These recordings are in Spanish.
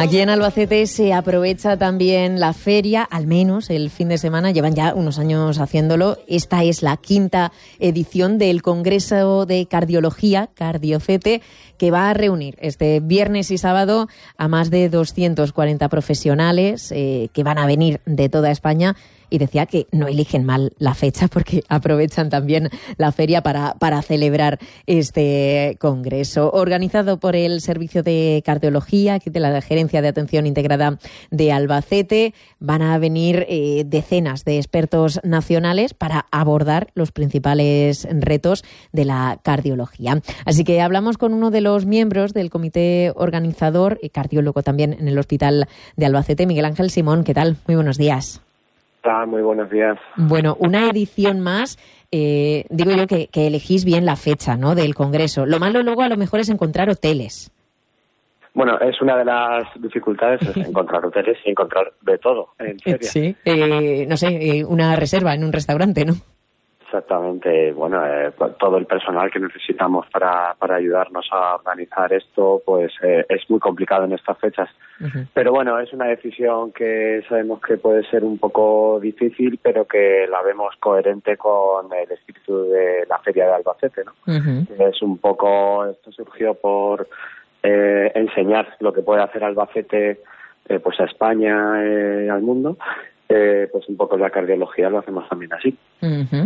Aquí en Albacete se aprovecha también la feria, al menos el fin de semana, llevan ya unos años haciéndolo. Esta es la 5ª edición del Congreso de Cardiología, Cardiocete, que va a reunir este viernes y sábado a más de 240 profesionales que van a venir de toda España. Y decía que no eligen mal la fecha porque aprovechan también la feria para celebrar este congreso. Organizado por el Servicio de Cardiología, aquí de la Gerencia de Atención Integrada de Albacete, van a venir decenas de expertos nacionales para abordar los principales retos de la cardiología. Así que hablamos con uno de los miembros del comité organizador, cardiólogo también en el Hospital de Albacete, Miguel Ángel Simón. ¿Qué tal? Muy buenos días. Muy buenos días. Bueno, una edición más, digo yo que elegís bien la fecha, ¿no?, del Congreso. Lo malo luego a lo mejor es encontrar hoteles. Bueno, es una de las dificultades, es encontrar hoteles y encontrar de todo en feria. Sí, no sé, una reserva en un restaurante, ¿no? Exactamente. Bueno, todo el personal que necesitamos para ayudarnos a organizar esto, pues es muy complicado en estas fechas. Uh-huh. Pero bueno, es una decisión que sabemos que puede ser un poco difícil, pero que la vemos coherente con el espíritu de la Feria de Albacete, ¿no? Uh-huh. Es un poco, esto surgió por enseñar lo que puede hacer Albacete pues a España, al mundo. Pues un poco la cardiología lo hacemos también así. Uh-huh.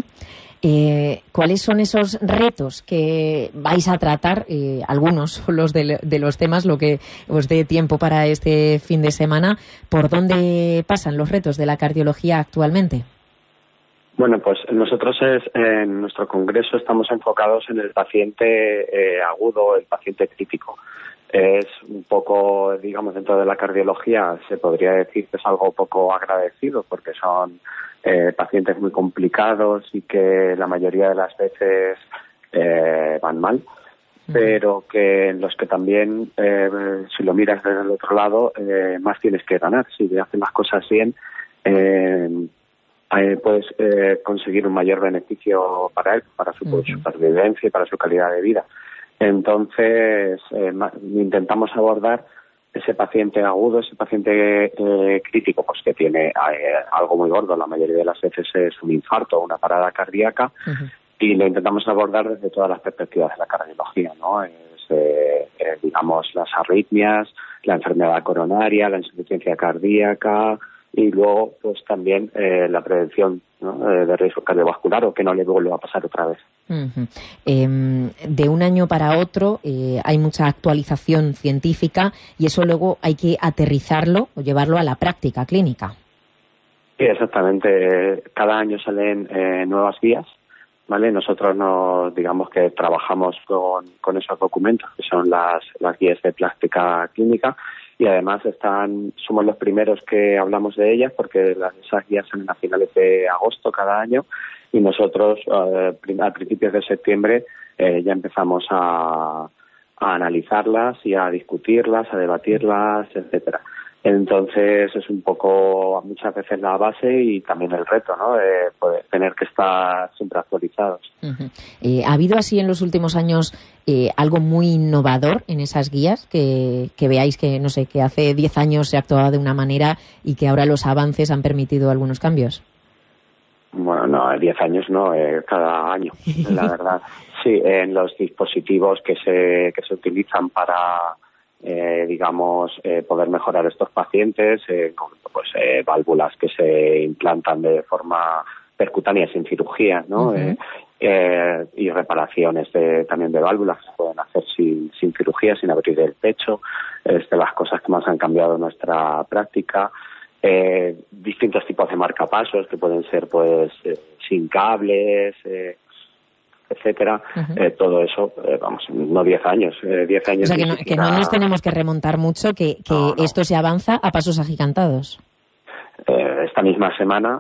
¿Cuáles son esos retos que vais a tratar? Algunos son los de los temas, lo que os dé tiempo para este fin de semana. ¿Por dónde pasan los retos de la cardiología actualmente? Bueno, pues nosotros en nuestro congreso estamos enfocados en el paciente agudo, el paciente crítico. Es un poco, digamos, dentro de la cardiología se podría decir que es algo poco agradecido porque son pacientes muy complicados y que la mayoría de las veces van mal, pero que en los que también, si lo miras desde el otro lado, más tienes que ganar. Si hacen las cosas bien, puedes conseguir un mayor beneficio para él, para su supervivencia y para su calidad de vida. Entonces, intentamos abordar ese paciente agudo, ese paciente crítico, pues que tiene algo muy gordo, la mayoría de las veces es un infarto o una parada cardíaca, uh-huh. Y lo intentamos abordar desde todas las perspectivas de la cardiología, ¿no? Digamos, las arritmias, la enfermedad coronaria, la insuficiencia cardíaca y luego, pues también la prevención, ¿no?, de riesgo cardiovascular o que no le vuelva a pasar otra vez. Uh-huh. De un año para otro hay mucha actualización científica y eso luego hay que aterrizarlo o llevarlo a la práctica clínica. Sí, exactamente. Cada año salen nuevas guías, ¿vale? Nosotros digamos que trabajamos con esos documentos que son las guías de práctica clínica. Y además somos los primeros que hablamos de ellas porque esas guías salen a finales de agosto cada año y nosotros a principios de septiembre ya empezamos a analizarlas y a discutirlas, a debatirlas, etcétera. Entonces es un poco muchas veces la base y también el reto, ¿no?, de poder tener que estar siempre actualizados. Uh-huh. ¿Ha habido así en los últimos años algo muy innovador en esas guías que veáis que, no sé, que hace 10 años se actuaba de una manera y que ahora los avances han permitido algunos cambios? Bueno, no, 10 años no, cada año, la verdad. Sí, en los dispositivos que se utilizan para digamos, poder mejorar estos pacientes, pues válvulas que se implantan de forma percutánea sin cirugía, ¿no? Uh-huh. Y reparaciones también de válvulas que se pueden hacer sin cirugía, sin abrir el pecho. Es de las cosas que más han cambiado en nuestra práctica. Distintos tipos de marcapasos que pueden ser, pues, sin cables, etcétera. Uh-huh. Todo eso, no 10 años. 10 años. O sea, que no nos tenemos que remontar mucho, que no. Esto se avanza a pasos agigantados. Esta misma semana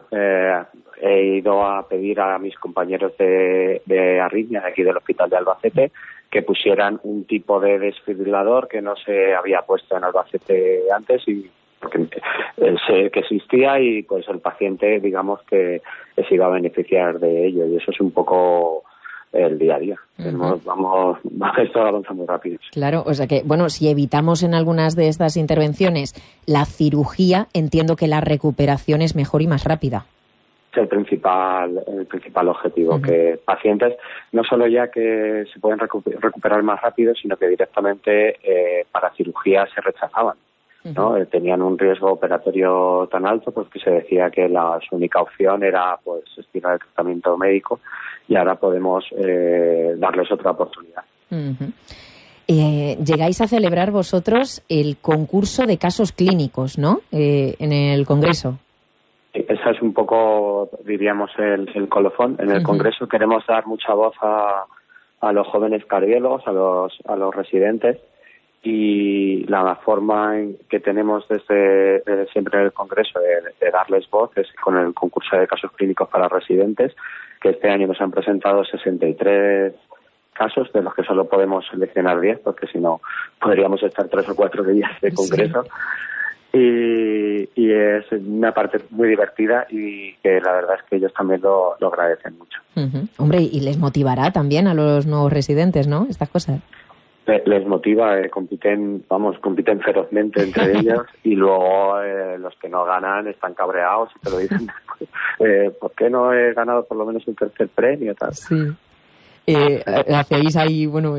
he ido a pedir a mis compañeros de arritmia de aquí del Hospital de Albacete que pusieran un tipo de desfibrilador que no se había puesto en Albacete antes y porque sé que existía y pues el paciente, digamos, que se iba a beneficiar de ello y eso es un poco el día a día. Esto avanza muy rápido. Claro, o sea que, bueno, si evitamos en algunas de estas intervenciones la cirugía, entiendo que la recuperación es mejor y más rápida. Es el principal objetivo, que pacientes no solo ya que se pueden recuperar más rápido, sino que directamente para cirugía se rechazaban, ¿no? Tenían un riesgo operatorio tan alto, pues que se decía que su única opción era pues estirar el tratamiento médico, y ahora podemos darles otra oportunidad. Llegáis a celebrar vosotros el concurso de casos clínicos, ¿no? En el Congreso. Esa es un poco, diríamos, el colofón. En el Congreso queremos dar mucha voz a los jóvenes cardiólogos, a los residentes, y la forma en que tenemos desde siempre en el Congreso de darles voz es con el concurso de casos clínicos para residentes, que este año nos han presentado 63 casos, de los que solo podemos seleccionar 10, porque si no podríamos estar 3 o 4 días de Congreso. Sí. Y es una parte muy divertida y que la verdad es que ellos también lo agradecen mucho. Hombre, y les motivará también a los nuevos residentes, ¿no? Estas cosas. Les motiva, compiten ferozmente entre ellos, y luego los que no ganan están cabreados y te lo dicen ¿por qué no he ganado por lo menos un tercer premio? Tal. Sí. Hacéis ahí, bueno,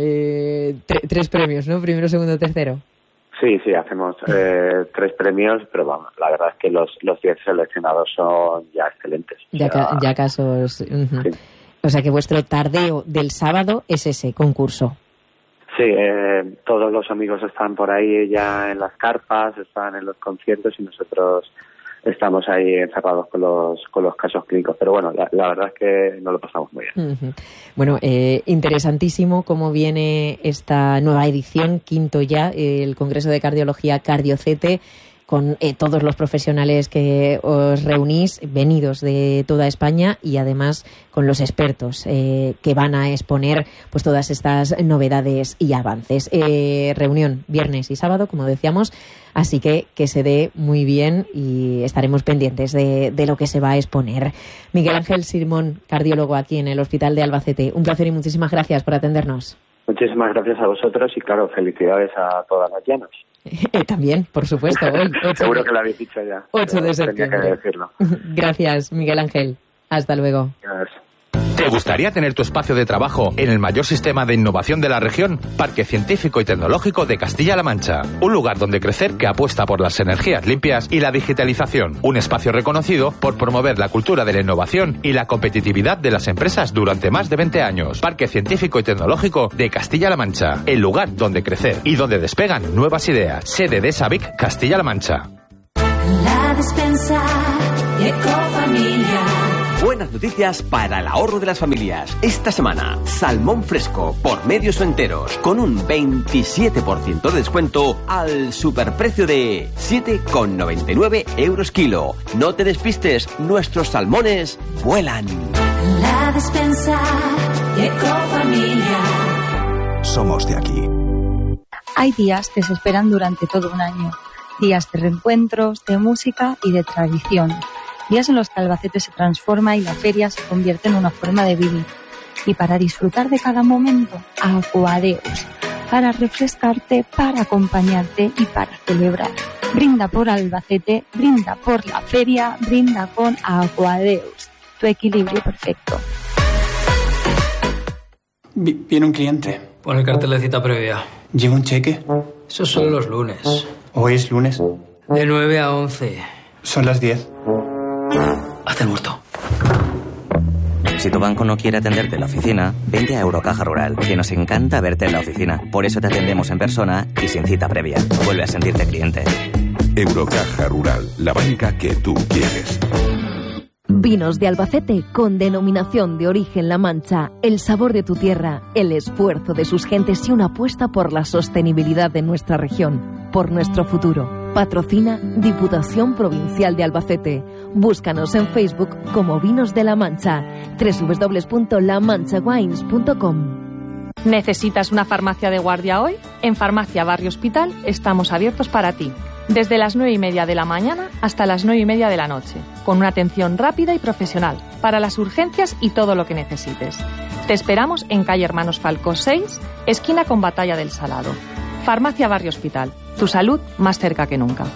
3 premios, ¿no? Primero, segundo, tercero. Sí, hacemos 3 premios, pero vamos, la verdad es que los 10 seleccionados son ya excelentes. Ya casos. Sí. O sea que vuestro tardeo del sábado es ese concurso. Sí, todos los amigos están por ahí ya en las carpas, están en los conciertos, y nosotros estamos ahí encerrados con los casos clínicos. Pero bueno, la verdad es que nos lo pasamos muy bien. Bueno, interesantísimo cómo viene esta nueva edición, 5º ya, el Congreso de Cardiología Cardiocete, con todos los profesionales que os reunís, venidos de toda España, y además con los expertos que van a exponer pues todas estas novedades y avances. Reunión viernes y sábado, como decíamos, así que se dé muy bien y estaremos pendientes de lo que se va a exponer. Miguel Ángel Simón, cardiólogo aquí en el Hospital de Albacete, un placer y muchísimas gracias por atendernos. Muchísimas gracias a vosotros y, claro, felicidades a todas las llanas. También, por supuesto. Hoy, seguro que lo habéis dicho ya. 8 de septiembre. Tenía que decirlo. Gracias, Miguel Ángel. Hasta luego. Gracias. ¿Te gustaría tener tu espacio de trabajo en el mayor sistema de innovación de la región? Parque Científico y Tecnológico de Castilla-La Mancha. Un lugar donde crecer que apuesta por las energías limpias y la digitalización. Un espacio reconocido por promover la cultura de la innovación y la competitividad de las empresas durante más de 20 años. Parque Científico y Tecnológico de Castilla-La Mancha. El lugar donde crecer y donde despegan nuevas ideas. Sede de SABIC Castilla-La Mancha. La despensa Ecofamilia. Buenas noticias para el ahorro de las familias. Esta semana, salmón fresco por medios o enteros con un 27% de descuento al superprecio de 7,99 € kilo. No te despistes, nuestros salmones vuelan. La despensa Ecofamilia. Somos de aquí. Hay días que se esperan durante todo un año. Días de reencuentros, de música y de tradición. Días en los que Albacete se transforma y la feria se convierte en una forma de vivir. Y para disfrutar de cada momento, Aquadeus. Para refrescarte, para acompañarte y para celebrar. Brinda por Albacete, brinda por la feria, brinda con Aquadeus. Tu equilibrio perfecto. Viene un cliente. Pon el cartel de cita previa. ¿Lleva un cheque? Eso es solo los lunes. ¿Hoy es lunes? De 9 a 11. Son las 10. Haz el muerto. Si tu banco no quiere atenderte en la oficina, vente a Eurocaja Rural, que nos encanta verte en la oficina. Por eso te atendemos en persona y sin cita previa. Vuelve a sentirte cliente. Eurocaja Rural, la banca que tú quieres. Vinos de Albacete con denominación de origen La Mancha, el sabor de tu tierra, el esfuerzo de sus gentes y una apuesta por la sostenibilidad de nuestra región, por nuestro futuro. Patrocina Diputación Provincial de Albacete. Búscanos en Facebook como Vinos de La Mancha, www.lamanchawines.com. ¿Necesitas una farmacia de guardia hoy? En Farmacia Barrio Hospital estamos abiertos para ti. Desde las 9:30 de la mañana hasta las 9:30 de la noche, con una atención rápida y profesional para las urgencias y todo lo que necesites. Te esperamos en calle Hermanos Falcó 6, esquina con Batalla del Salado. Farmacia Barrio Hospital. Tu salud más cerca que nunca.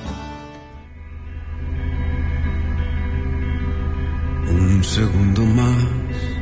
Un segundo más